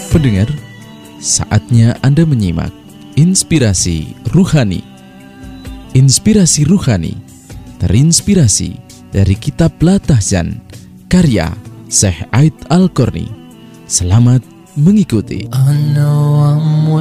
Pendengar, saatnya Anda menyimak Inspirasi Ruhani. Inspirasi Ruhani terinspirasi dari kitab Latahjan karya Syekh Aid Al-Qarni. Selamat mengikuti. I know I'm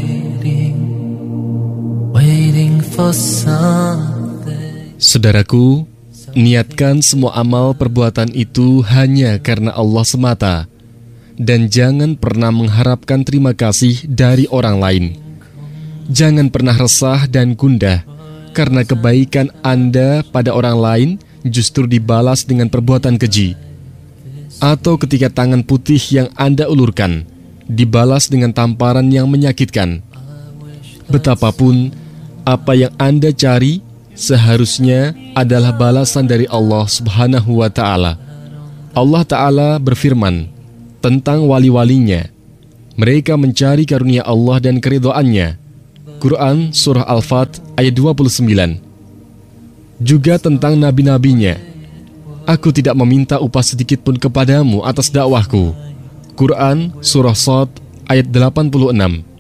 waiting for something. Saudaraku, niatkan semua amal perbuatan itu hanya karena Allah semata. Dan jangan pernah mengharapkan terima kasih dari orang lain. Jangan pernah resah dan gundah karena kebaikan Anda pada orang lain justru dibalas dengan perbuatan keji. Atau ketika tangan putih yang Anda ulurkan dibalas dengan tamparan yang menyakitkan. Betapapun apa yang Anda cari seharusnya adalah balasan dari Allah Subhanahu wa Ta'ala. Allah Ta'ala berfirman tentang wali-walinya, mereka mencari karunia Allah dan keridhaannya. Quran Surah Al-Fat ayat 29. Juga tentang nabi-nabinya, aku tidak meminta upah sedikit pun kepadamu atas dakwahku. Quran Surah Shad ayat 86.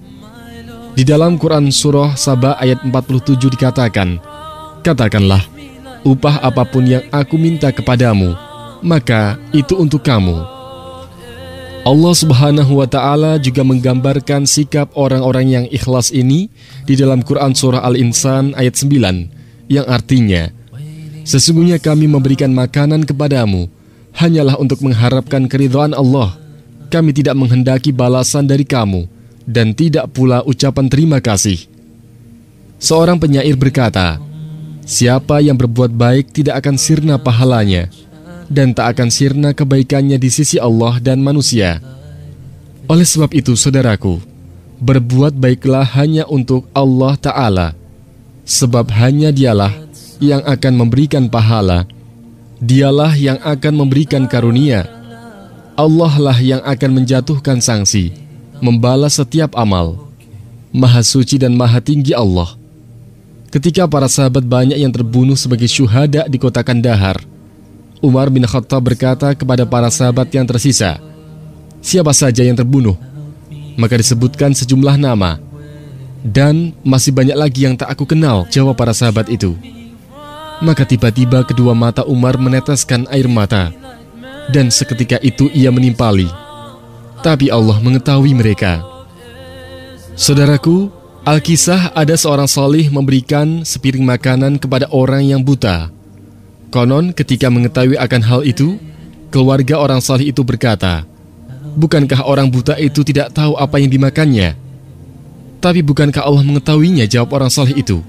Di dalam Quran Surah Saba ayat 47 dikatakan, katakanlah, upah apapun yang aku minta kepadamu, maka itu untuk kamu. Allah Subhanahu wa Ta'ala juga menggambarkan sikap orang-orang yang ikhlas ini di dalam Quran Surah Al-Insan ayat 9, yang artinya, sesungguhnya kami memberikan makanan kepadamu hanyalah untuk mengharapkan keridhaan Allah. Kami tidak menghendaki balasan dari kamu dan tidak pula ucapan terima kasih. Seorang penyair berkata, siapa yang berbuat baik tidak akan sirna pahalanya, dan tak akan sirna kebaikannya di sisi Allah dan manusia. Oleh sebab itu, saudaraku, berbuat baiklah hanya untuk Allah Ta'ala, sebab hanya Dialah yang akan memberikan pahala, Dialah yang akan memberikan karunia, Allah lah yang akan menjatuhkan sanksi, membalas setiap amal. Maha suci dan maha tinggi Allah. Ketika para sahabat banyak yang terbunuh sebagai syuhada di kota Kandahar, Umar bin Khattab berkata kepada para sahabat yang tersisa, siapa saja yang terbunuh? Maka disebutkan sejumlah nama. Dan masih banyak lagi yang tak aku kenal, jawab para sahabat itu. Maka tiba-tiba kedua mata Umar meneteskan air mata, dan seketika itu ia menimpali. Tapi Allah mengetahui mereka. Saudaraku, Alkisah ada seorang salih memberikan sepiring makanan kepada orang yang buta. Konon ketika mengetahui akan hal itu, keluarga orang salih itu berkata, bukankah orang buta itu tidak tahu apa yang dimakannya? Tapi bukankah Allah mengetahuinya, jawab orang salih itu.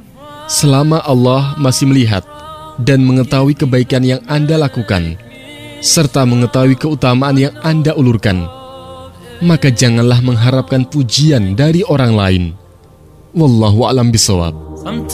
Selama Allah masih melihat dan mengetahui kebaikan yang Anda lakukan, serta mengetahui keutamaan yang Anda ulurkan, maka janganlah mengharapkan pujian dari orang lain. Wallahu a'lam bishawab.